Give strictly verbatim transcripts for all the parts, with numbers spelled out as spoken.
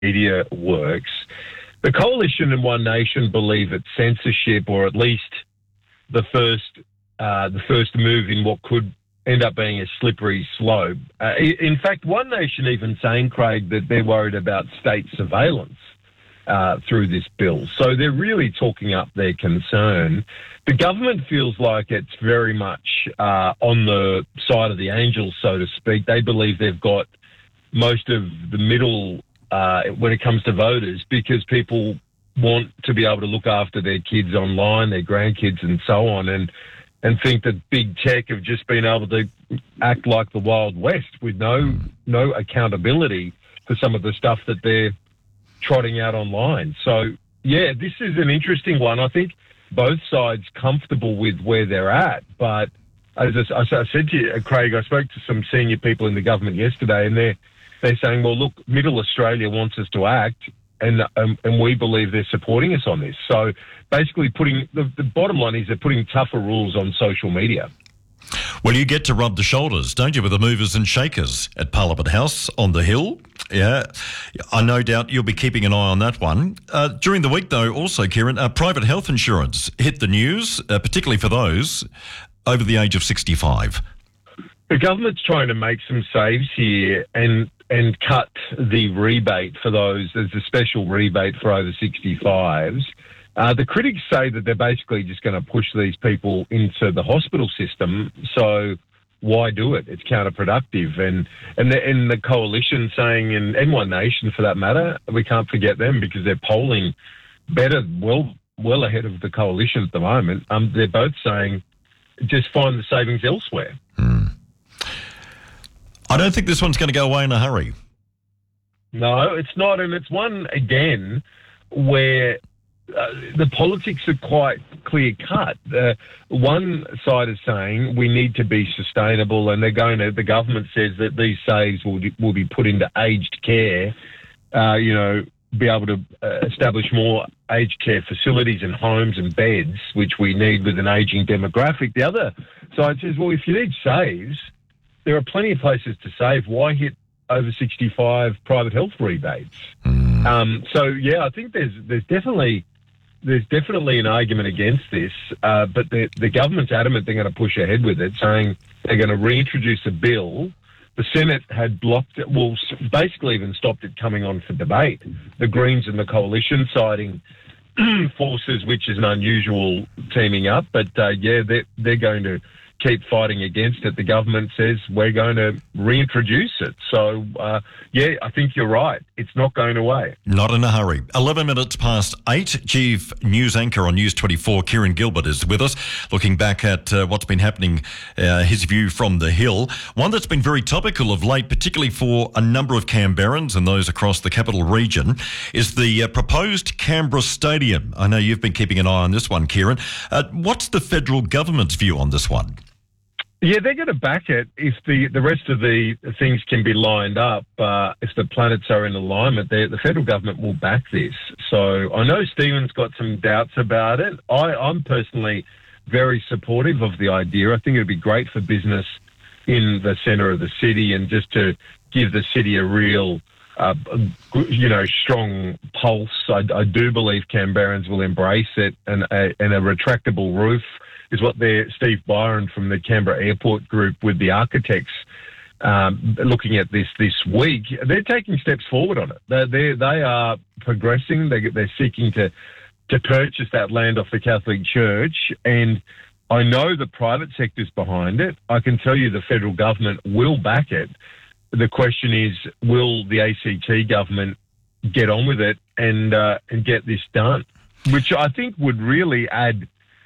media works. The Coalition and One Nation believe that censorship, or at least the first uh, the first move in what could end up being a slippery slope. Uh, in fact, One Nation even saying, Craig, that they're worried about state surveillance uh, through this bill. So they're really talking up their concern. The government feels like it's very much uh, on the side of the angels, so to speak. They believe they've got most of the middle uh, when it comes to voters, because people want to be able to look after their kids online, their grandkids and so on, and and think that big tech have just been able to act like the Wild West with no no accountability for some of the stuff that they're trotting out online. So, yeah, this is an interesting one. I think both sides comfortable with where they're at, but as I, as I said to you, Craig, I spoke to some senior people in the government yesterday, and they're, they're saying, well, look, Middle Australia wants us to act, and um, and we believe they're supporting us on this. So basically putting, the, the bottom line is they're putting tougher rules on social media. Well, you get to rub the shoulders, don't you, with the movers and shakers at Parliament House on the Hill. Yeah, I no doubt you'll be keeping an eye on that one. Uh, during the week, though, also, Kieran, uh, private health insurance hit the news, uh, particularly for those over the age of sixty-five. The government's trying to make some saves here and and cut the rebate for those. There's a special rebate for over sixty-fives. Uh, the critics say that they're basically just going to push these people into the hospital system. So why do it? It's counterproductive. And and the, and the coalition saying, and, and One Nation for that matter, we can't forget them because they're polling better, well well ahead of the coalition at the moment. Um, they're both saying just find the savings elsewhere. Hmm. I don't think this one's going to go away in a hurry. No, it's not. And it's one, again, where uh, the politics are quite clear-cut. Uh, one side is saying we need to be sustainable, and they're going to, the government says that these saves will, will be put into aged care, uh, you know, be able to uh, establish more aged care facilities and homes and beds, which we need with an ageing demographic. The other side says, well, if you need saves, there are plenty of places to save. Why hit over sixty-five private health rebates? Mm. Um, so yeah, I think there's there's definitely there's definitely an argument against this, uh, but the the government's adamant they're going to push ahead with it, saying they're going to reintroduce a bill. The Senate had blocked it, well, basically even stopped it coming on for debate. The Greens and the Coalition siding forces, which is an unusual teaming up, but uh, yeah, they're they're going to keep fighting against it. The government says we're going to reintroduce it. So, uh, yeah, I think you're right. It's not going away. Not in a hurry. eleven minutes past eight. Chief News Anchor on News twenty-four, Kieran Gilbert, is with us, looking back at uh, what's been happening, uh, his view from the Hill. One that's been very topical of late, particularly for a number of Canberrans and those across the capital region, is the uh, proposed Canberra Stadium. I know you've been keeping an eye on this one, Kieran. Uh, what's the federal government's view on this one? Yeah, they're going to back it if the, the rest of the things can be lined up. Uh, if the planets are in alignment, the federal government will back this. So I know Stephen's got some doubts about it. I, I'm personally very supportive of the idea. I think it'd be great for business in the centre of the city and just to give the city a real, uh, you know, strong pulse. I, I do believe Canberrans will embrace it, and a, and a retractable roof is what they're, Steve Byron from the Canberra Airport Group with the architects um, looking at this this week. They're taking steps forward on it. They're, they're, they are progressing. They, they're seeking to, to purchase that land off the Catholic Church. And I know the private sector's behind it. I can tell you the federal government will back it. The question is, will the A C T government get on with it and uh, and get this done? Which I think would really add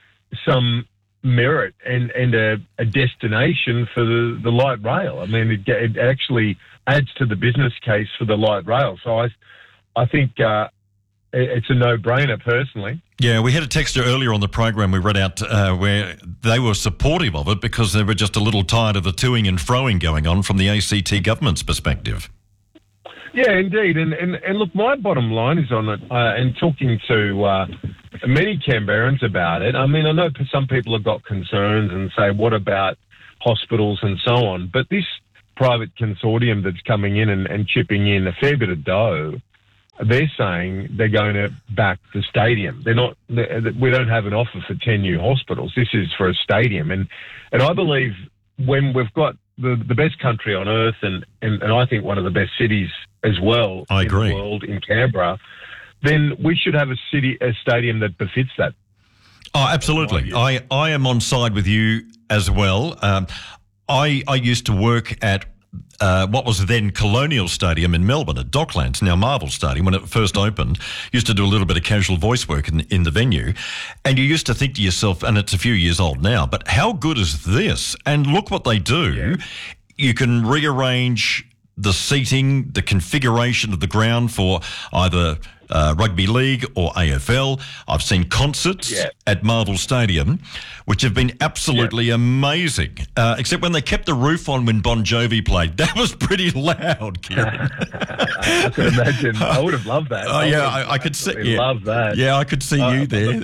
some merit and, and a, a destination for the, the light rail. I mean, it, it actually adds to the business case for the light rail. So I, I think uh, it's a no-brainer, personally. Yeah, we had a texter earlier on the program we read out uh, where they were supportive of it because they were just a little tired of the toing and froing going on from the A C T government's perspective. Yeah, indeed. And, and, and look, my bottom line is on it, uh, and talking to uh, many Canberrans about it. I mean, I know some people have got concerns and say, what about hospitals and so on? But this private consortium that's coming in and, and chipping in a fair bit of dough they're saying they're going to back the stadium. They're not. We don't have an offer for ten new hospitals. This is for a stadium, and and I believe when we've got the, the best country on earth, and, and, and I think one of the best cities as well I agree. in the world, in Canberra, then we should have a city, a stadium that befits that. Oh, absolutely. I, I am on side with you as well. Um, I I used to work at uh, what was then Colonial Stadium in Melbourne at Docklands, now Marvel Stadium, when it first opened. Used to do a little bit of casual voice work in, in the venue. And you used to think to yourself, and it's a few years old now, but how good is this? And look what they do. Yeah. You can rearrange the seating, the configuration of the ground for either uh, rugby league or A F L. I've seen concerts yeah. at Marvel Stadium, which have been absolutely yeah. amazing, uh, except when they kept the roof on when Bon Jovi played. That was pretty loud, Kieran. I can imagine. I would have loved that. Oh, I yeah, I, I could see. Yeah. Love that. Yeah, I could see uh, you there.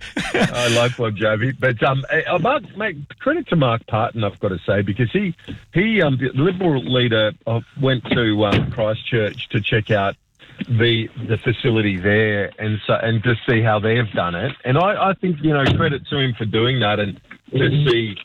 I like Bon Jovi, but um, I Mark, make credit to Mark Parton, I've got to say, because he, he, um, the Liberal leader, uh, went to um, Christchurch to check out the the facility there, and so and to see how they've done it. And I, I think you know credit to him for doing that, and to see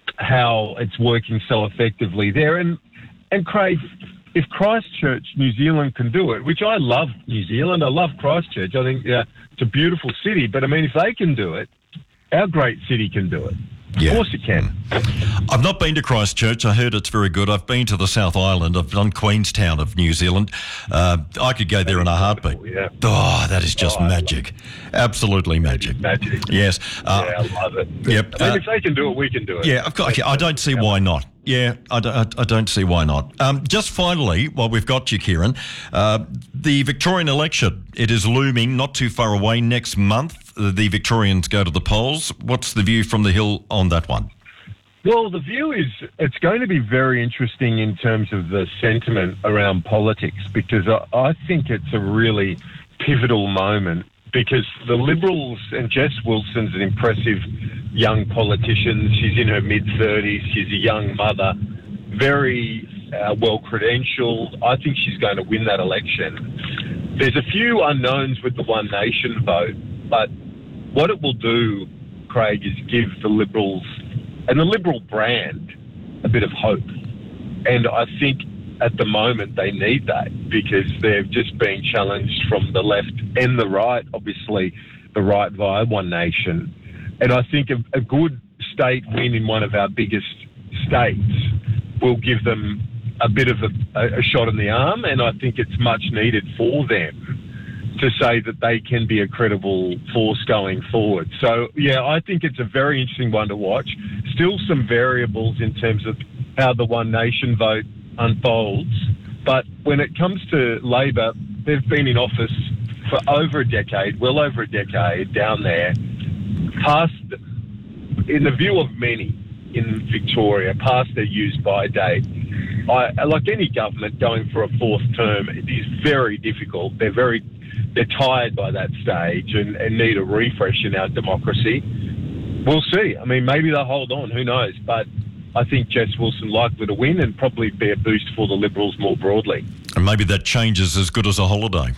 how it's working so effectively there. And and Craig, if Christchurch, New Zealand can do it, which I love New Zealand, I love Christchurch. I think uh, it's a beautiful city. But I mean, if they can do it, our great city can do it. Yeah. Of course it can. I've not been to Christchurch. I heard it's very good. I've been to the South Island. I've done Queenstown of New Zealand. Uh, I could go there in a heartbeat. Yeah. Oh, that is just oh, magic. Absolutely magic. Magic. Yes. Uh, yeah, I love it. Yep. I mean, uh, if they can do it, we can do it. Yeah, of course. I don't see why not. Yeah, I don't, I don't see why not. Um, just finally, while we've got you, Kieran, uh, the Victorian election, it is looming not too far away next month. The Victorians go to the polls. What's the view from the Hill on that one? Well, the view is it's going to be very interesting in terms of the sentiment around politics, because I, I think it's a really pivotal moment, because the Liberals, and Jess Wilson's an impressive young politician. She's in her mid-thirties. She's a young mother, very uh, well-credentialed. I think she's going to win that election. There's a few unknowns with the One Nation vote, but what it will do, Craig, is give the Liberals and the Liberal brand a bit of hope. And I think at the moment they need that, because they've just been challenged from the left and the right, obviously the right via One Nation. And I think a, a good state win in one of our biggest states will give them a bit of a, a shot in the arm, and I think it's much needed for them to say that they can be a credible force going forward. So, yeah, I think it's a very interesting one to watch. Still some variables in terms of how the One Nation vote unfolds. But when it comes to Labor, they've been in office for over a decade, well over a decade down there, past, in the view of many in Victoria, past their use-by date. I, like any government going for a fourth term, it is very difficult. They're very They're tired by that stage and, and need a refresh in our democracy. We'll see. I mean, maybe they'll hold on. Who knows? But I think Jess Wilson likely to win and probably be a boost for the Liberals more broadly. And maybe that change is as good as a holiday.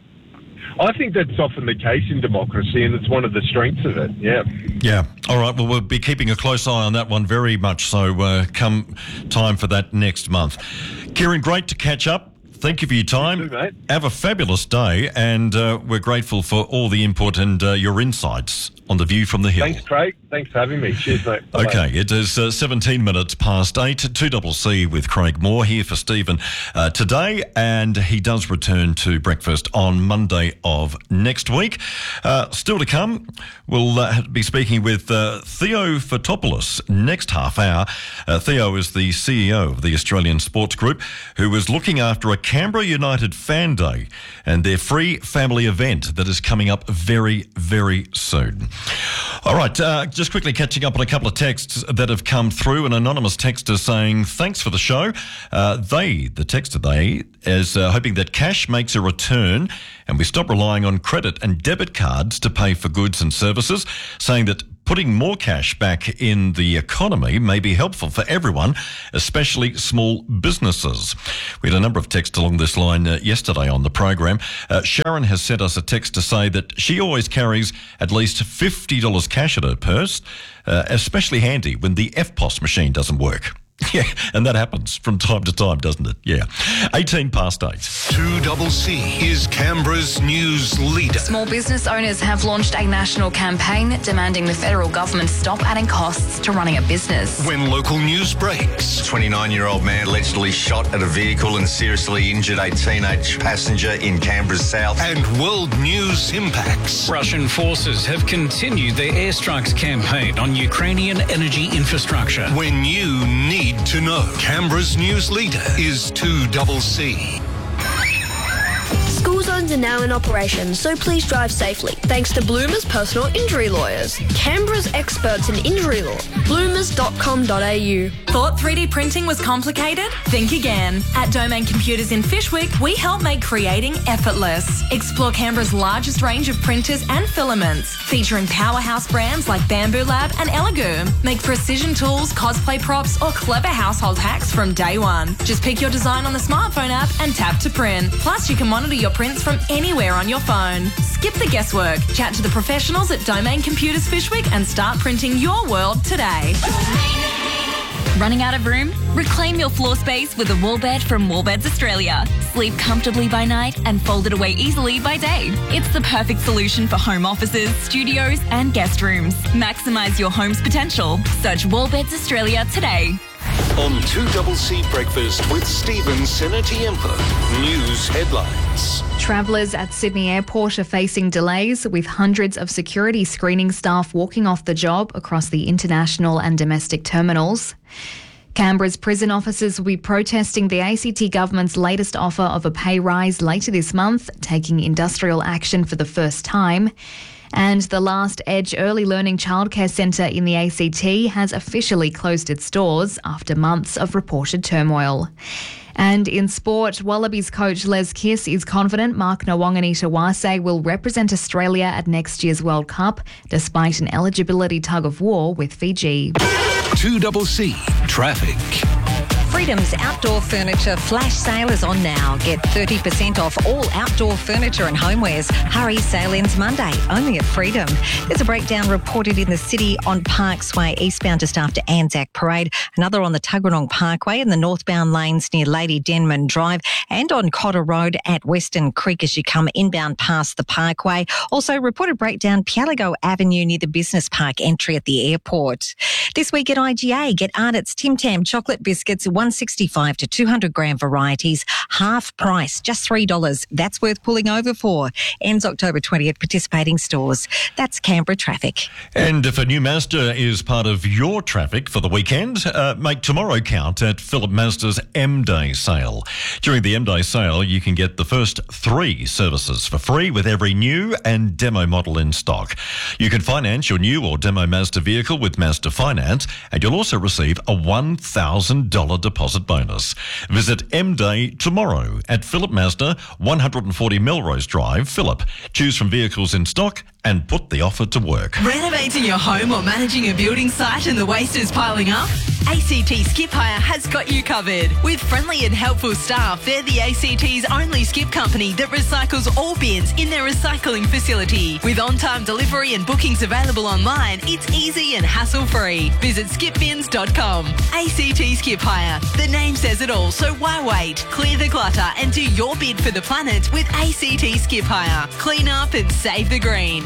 I think that's often the case in democracy, and it's one of the strengths of it, yeah. Yeah. All right, well, we'll be keeping a close eye on that one very much so uh, come time for that next month. Kieran, great to catch up. Thank you for your time. You too, mate. Have a fabulous day, and uh, we're grateful for all the input and uh, your insights on The View from the Hill. Thanks, Craig. Thanks for having me. Cheers, mate. Bye-bye. Okay, it is uh, seventeen minutes past eight. two C C with Craig Moore here for Stephen uh, today, and he does return to breakfast on Monday of next week. Uh, still to come, we'll uh, be speaking with uh, Theo Fotopoulos next half hour. Uh, Theo is the C E O of the Australian Sports Group, who is looking after a Canberra United Fan Day and their free family event that is coming up very, very soon. All right, uh, just quickly catching up on a couple of texts that have come through. An anonymous texter saying, thanks for the show. Uh, they, the texter they, is uh, hoping that cash makes a return and we stop relying on credit and debit cards to pay for goods and services, saying that putting more cash back in the economy may be helpful for everyone, especially small businesses. We had a number of texts along this line uh, yesterday on the program. Uh, Sharon has sent us a text to say that she always carries at least fifty dollars cash in her purse, uh, especially handy when the F P O S machine doesn't work. Yeah, and that happens from time to time, doesn't it? Yeah. eighteen past eight. two C C is Canberra's news leader. Small business owners have launched a national campaign demanding the federal government stop adding costs to running a business. When local news breaks. twenty-nine-year-old man allegedly shot at a vehicle and seriously injured a teenage passenger in Canberra's south. And world news impacts. Russian forces have continued their airstrikes campaign on Ukrainian energy infrastructure. When you need to know. Canberra's news leader is two C C. School zones are now in operation, so please drive safely. Thanks to Bloomer's personal injury lawyers, Canberra's experts in injury law. bloomers dot com dot a u. Thought three D printing was complicated? Think again. At Domain Computers in Fyshwick, we help make creating effortless. Explore Canberra's largest range of printers and filaments, featuring powerhouse brands like Bamboo Lab and Elegoo. Make precision tools, cosplay props, or clever household hacks from day one. Just pick your design on the smartphone app and tap to print. Plus, you can monitor your prints from anywhere on your phone. Skip the guesswork. Chat to the professionals at Domain Computers Fyshwick and start printing your world today. Running out of room? Reclaim your floor space with a wall bed from Wallbeds Australia. Sleep comfortably by night and fold it away easily by day. It's the perfect solution for home offices, studios and guest rooms. Maximise your home's potential. Search Wallbeds Australia today. On two C C Breakfast with Stephen Senatiempo. News headlines. Travellers at Sydney Airport are facing delays, with hundreds of security screening staff walking off the job across the international and domestic terminals. Canberra's prison officers will be protesting the A C T government's latest offer of a pay rise later this month, taking industrial action for the first time. And the Last Edge Early Learning Childcare Centre in the A C T has officially closed its doors after months of reported turmoil. And in sport, Wallabies coach Les Kiss is confident Mark Nawaqanitawase will represent Australia at next year's World Cup, despite an eligibility tug-of-war with Fiji. two C C Traffic. Freedom's outdoor furniture flash sale is on now. Get thirty percent off all outdoor furniture and homewares. Hurry, sale ends Monday, only at Freedom. There's a breakdown reported in the city on Parks Way, eastbound just after Anzac Parade. Another on the Tuggeranong Parkway in the northbound lanes near Lady Denman Drive, and on Cotter Road at Western Creek as you come inbound past the Parkway. Also reported breakdown Pialago Avenue near the Business Park entry at the airport. This week at I G A, get Arnott's Tim Tam chocolate biscuits, one sixty-five to two hundred gram varieties, half price, just three dollars. That's worth pulling over for. Ends October twentieth, participating stores. That's Canberra traffic. And if a new Mazda is part of your traffic for the weekend, uh, make tomorrow count at Philip Mazda's M-Day sale. During the M-Day sale, you can get the first three services for free with every new and demo model in stock. You can finance your new or demo Mazda vehicle with Mazda Finance, and you'll also receive a one thousand dollars deposit bonus. Visit M-Day tomorrow at Philip Mazda, one forty Melrose Drive, Phillip. Choose from vehicles in stock and put the offer to work. Renovating your home or managing a building site and the waste is piling up? A C T Skip Hire has got you covered. With friendly and helpful staff, they're the A C T's only skip company that recycles all bins in their recycling facility. With on-time delivery and bookings available online, it's easy and hassle-free. Visit skip bins dot com. A C T Skip Hire. The name says it all, so why wait? Clear the clutter and do your bid for the planet with A C T Skip Hire. Clean up and save the green.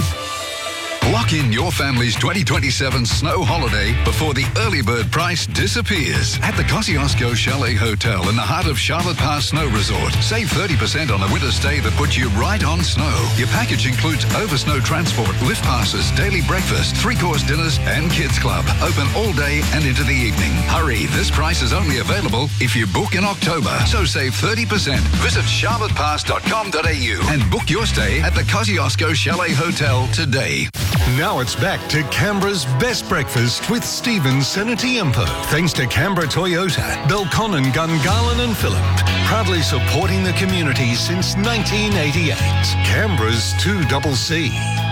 Lock in your family's twenty twenty-seven snow holiday before the early bird price disappears at the Kosciuszko Chalet Hotel in the heart of Charlotte Pass Snow Resort. Save thirty percent on a winter stay that puts you right on snow. Your package includes over snow transport, lift passes, daily breakfast, three-course dinners and kids club. Open all day and into the evening. Hurry, this price is only available if you book in October. So save thirty percent. Visit charlotte pass dot com dot a u and book your stay at the Kosciuszko Chalet Hotel today. Now it's back to Canberra's Best Breakfast with Stephen Senatiempo. Thanks to Canberra Toyota, Belconnen, Gungahlin and Phillip. Proudly supporting the community since nineteen eighty-eight. Canberra's two C C.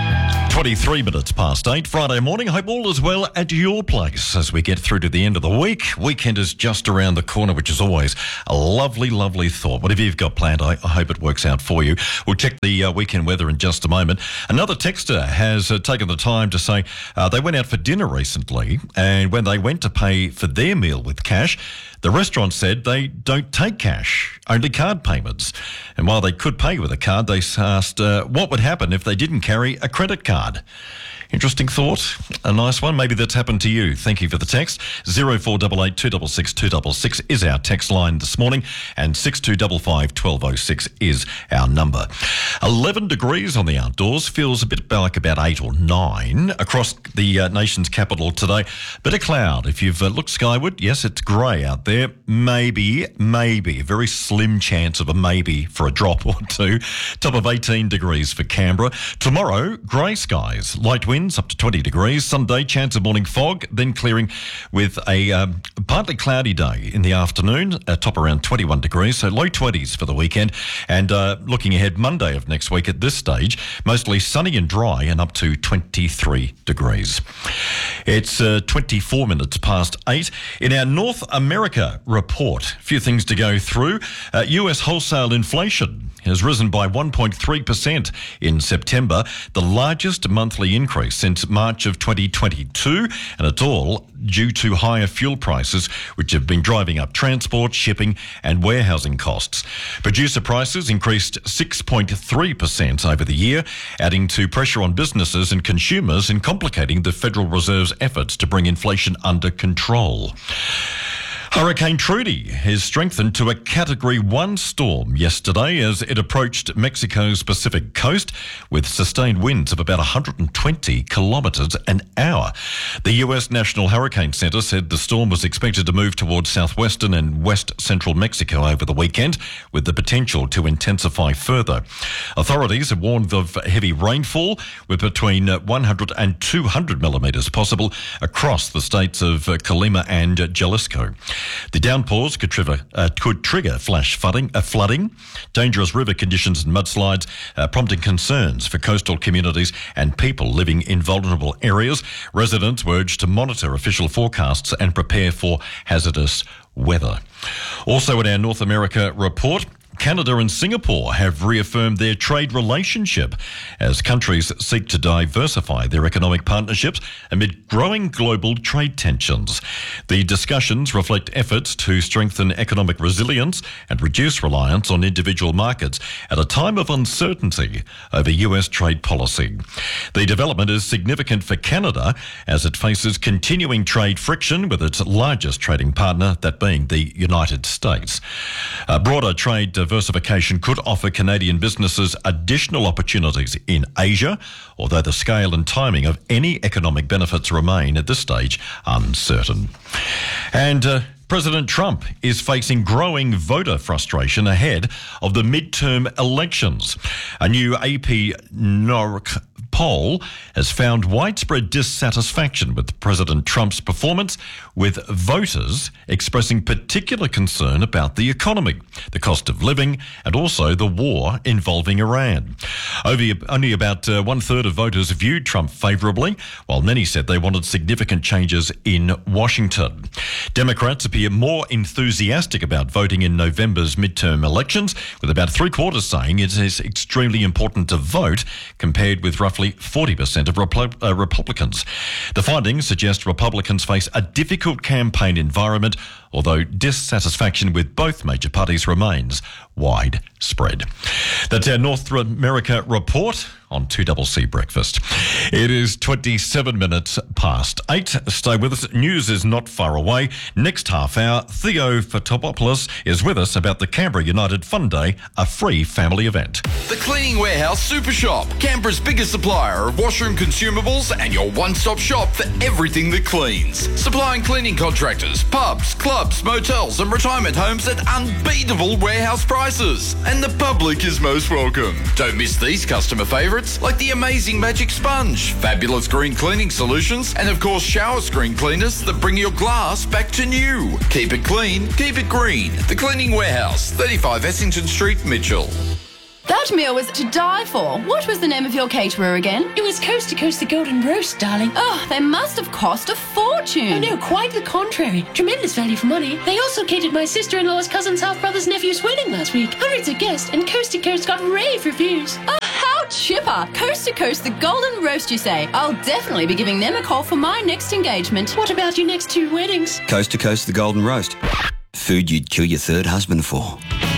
twenty-three minutes past eight, Friday morning. Hope all is well at your place as we get through to the end of the week. Weekend is just around the corner, which is always a lovely, lovely thought. Whatever you've got planned, I, I hope it works out for you. We'll check the uh, weekend weather in just a moment. Another texter has uh, taken the time to say uh, they went out for dinner recently, and when they went to pay for their meal with cash, the restaurant said they don't take cash, only card payments. And while they could pay with a card, they asked uh, what would happen if they didn't carry a credit card. Interesting thought. A nice one. Maybe that's happened to you. Thank you for the text. zero four eight eight, two six six, two six six is our text line this morning, and six two five five, one two zero six is our number. eleven degrees on the outdoors. Feels a bit like about eight or nine. Across the uh, nation's capital today, bit of cloud. If you've uh, looked skyward, yes, it's grey out there. Maybe, maybe, a very slim chance of a maybe for a drop or two. Top of eighteen degrees for Canberra. Tomorrow, grey skies, light wind up to twenty degrees. Sunday, chance of morning fog, then clearing with a um, partly cloudy day in the afternoon, a top around twenty-one degrees, so low twenties for the weekend. And uh, looking ahead, Monday of next week at this stage, mostly sunny and dry and up to twenty-three degrees. It's uh, twenty-four minutes past eight. In our North America report, a few things to go through. Uh, U S wholesale inflation has risen by one point three percent in September, the largest monthly increase since March of twenty twenty-two, and it's all due to higher fuel prices, which have been driving up transport, shipping and warehousing costs. Producer prices increased six point three percent over the year, adding to pressure on businesses and consumers and complicating the Federal Reserve's efforts to bring inflation under control. Hurricane Trudy has strengthened to a Category one storm yesterday as it approached Mexico's Pacific coast with sustained winds of about one hundred twenty kilometres an hour. The U S National Hurricane Center said the storm was expected to move towards southwestern and west central Mexico over the weekend, with the potential to intensify further. Authorities have warned of heavy rainfall with between one hundred and two hundred millimetres possible across the states of Colima and Jalisco. The downpours could trigger, uh, could trigger flash flooding, uh, flooding, dangerous river conditions and mudslides, uh, prompting concerns for coastal communities and people living in vulnerable areas. Residents were urged to monitor official forecasts and prepare for hazardous weather. Also in our North America report, Canada and Singapore have reaffirmed their trade relationship as countries seek to diversify their economic partnerships amid growing global trade tensions. The discussions reflect efforts to strengthen economic resilience and reduce reliance on individual markets at a time of uncertainty over U S trade policy. The development is significant for Canada as it faces continuing trade friction with its largest trading partner, that being the United States. A broader trade diversification could offer Canadian businesses additional opportunities in Asia, although the scale and timing of any economic benefits remain at this stage uncertain. And uh, President Trump is facing growing voter frustration ahead of the midterm elections. A new A P N O R C poll has found widespread dissatisfaction with President Trump's performance, with voters expressing particular concern about the economy, the cost of living, and also the war involving Iran. Only about uh, one third of voters viewed Trump favourably, while many said they wanted significant changes in Washington. Democrats appear more enthusiastic about voting in November's midterm elections, with about three quarters saying it is extremely important to vote, compared with roughly forty percent of Repu- uh, Republicans. The findings suggest Republicans face a difficult campaign environment, although dissatisfaction with both major parties remains widespread. That's our North America report on two C C Breakfast. It is twenty-seven minutes past eight. Stay with us. News is not far away. Next half hour, Theo Fotopoulos is with us about the Canberra United Fun Day, a free family event. The Cleaning Warehouse Super Shop, Canberra's biggest supplier of washroom consumables and your one-stop shop for everything that cleans. Supplying cleaning contractors, pubs, clubs, motels and retirement homes at unbeatable warehouse prices. And the public is most welcome. Don't miss these customer favourites like the amazing Magic Sponge, fabulous green cleaning solutions, and of course shower screen cleaners that bring your glass back to new. Keep it clean, keep it green. The Cleaning Warehouse, thirty-five Essington Street, Mitchell. That meal was to die for. What was the name of your caterer again? It was Coast to Coast the Golden Roast, darling. Oh, they must have cost a fortune. Oh, no, quite the contrary. Tremendous value for money. They also catered my sister-in-law's cousin's half-brother's nephew's wedding last week. Hundreds of guests, and Coast to Coast got rave reviews. Oh, how chipper. Coast to Coast the Golden Roast, you say? I'll definitely be giving them a call for my next engagement. What about your next two weddings? Coast to Coast the Golden Roast. Food you'd kill your third husband for.